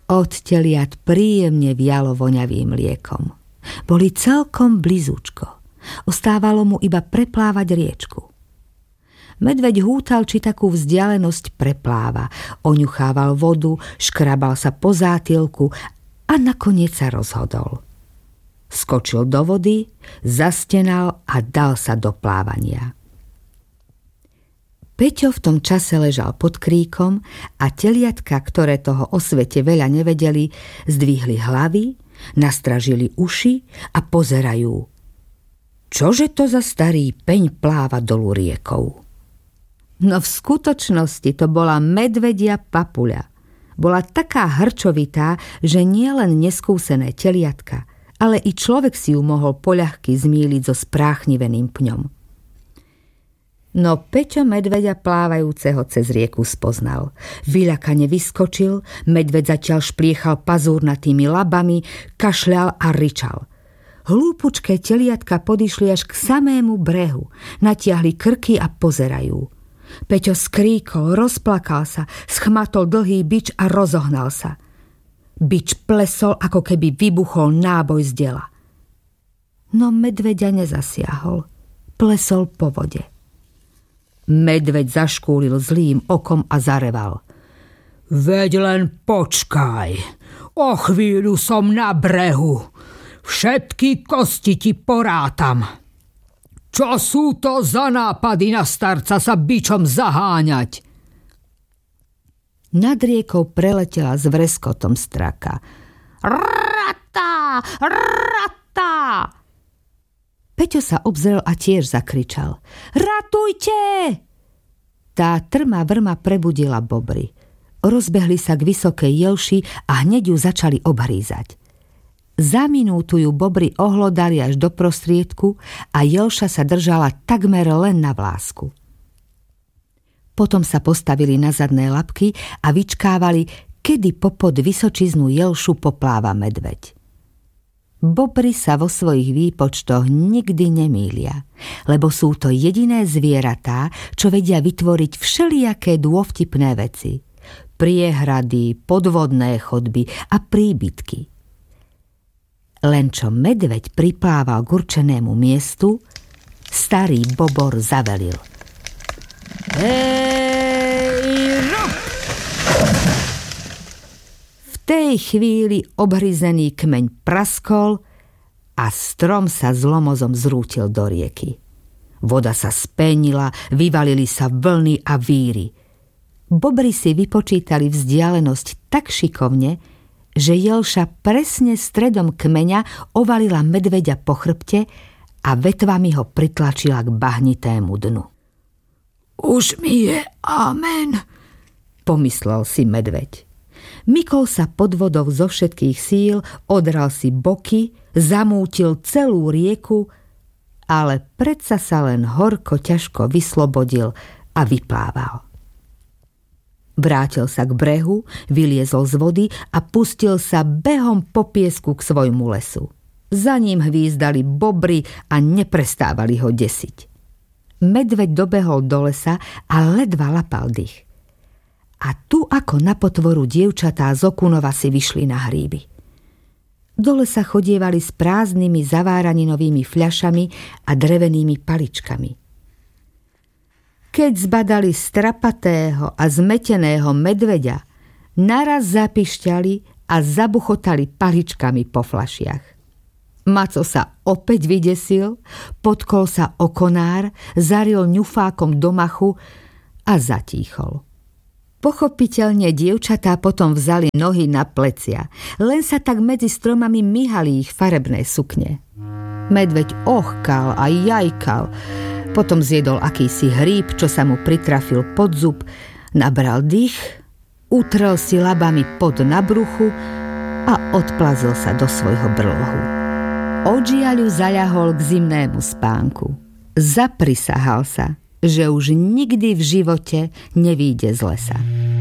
Od teliat príjemne vialo voňavým mliekom. Boli celkom blízučko. Ostávalo mu iba preplávať riečku. Medveď hútal, či takú vzdialenosť prepláva. Oňuchával vodu, škrabal sa po zátilku a nakoniec sa rozhodol. Skočil do vody, zastenal a dal sa do plávania. Peťo v tom čase ležal pod kríkom a teliatka, ktoré toho o svete veľa nevedeli, zdvihli hlavy, nastražili uši a pozerajú. Čože to za starý peň pláva dolu riekou? No v skutočnosti to bola medvedia papuľa. Bola taká hrčovitá, že nie len neskúsené teliatka, ale i človek si ju mohol poľahky zmýliť so spráchniveným pňom. No Peťo medveďa plávajúceho cez rieku spoznal. Vyľakane vyskočil, medveď zatiaľ špliechal pazúrnatými labami, kašľal a ryčal. Hlúpučké teliatka podišli až k samému brehu, natiahli krky a pozerajú. Peťo skríkol, rozplakal sa, schmatol dlhý bič a rozohnal sa. Bič plesol, ako keby vybuchol náboj z dela. No medveďa nezasiahol, plesol po vode. Medveď zaškúlil zlým okom a zareval. Veď len počkaj, o chvíľu som na brehu, všetky kosti ti porátam. Čo sú to za nápady na starca sa bičom zaháňať? Nad riekou preletela s vreskotom straka. Rata! Rata! Peťo sa obzrel a tiež zakričal. Ratujte! Tá trma vrma prebudila bobry. Rozbehli sa k vysokej jelši a hneď ju začali obhrízať. Za minútu ju bobry ohlodali až do prostriedku a jelša sa držala takmer len na vlásku. Potom sa postavili na zadné labky a vyčkávali, kedy popod vysočiznú jelšu popláva medveď. Bobry sa vo svojich výpočtoch nikdy nemýlia, lebo sú to jediné zvieratá, čo vedia vytvoriť všelijaké dôvtipné veci. Priehrady, podvodné chodby a príbytky. Len čo medveď priplával k určenému miestu, starý bobor zavelil. Hej, rup! V tej chvíli obhryzený kmeň praskol a strom sa zlomozom zrútil do rieky. Voda sa spenila, vyvalili sa vlny a víry. Bobry si vypočítali vzdialenosť tak šikovne, že jelša presne stredom kmeňa ovalila medveďa po chrbte a vetvami ho pritlačila k bahnitému dnu. Už mi je amen, pomyslel si medveď. Mykol sa pod vodou zo všetkých síl, odral si boky, zamútil celú rieku, ale predsa sa len horko ťažko vyslobodil a vyplával. Vrátil sa k brehu, vyliezol z vody a pustil sa behom po piesku k svojmu lesu. Za ním hvízdali bobry a neprestávali ho desiť. Medveď dobehol do lesa a ledva lapal dych. A tu ako na potvoru dievčatá z Okunova si vyšli na hríby. Do lesa chodievali s prázdnymi zaváraninovými fľašami a drevenými paličkami. Keď zbadali strapatého a zmeteného medveďa, naraz zapišťali a zabuchotali paličkami po fľašiach. Maco sa opäť vydesil, potkol sa o konár, zaril ňufákom do machu a zatíchol. Pochopiteľne dievčatá potom vzali nohy na plecia, len sa tak medzi stromami myhali ich farebné sukne. Medveď ohkal a jajkal, potom zjedol akýsi hríb, čo sa mu pritrafil pod zub, nabral dých, utrel si labami pod na bruchu a odplazil sa do svojho brlohu. Od žiaľu zaľahol k zimnému spánku. Zaprisahal sa, že už nikdy v živote nevyjde z lesa.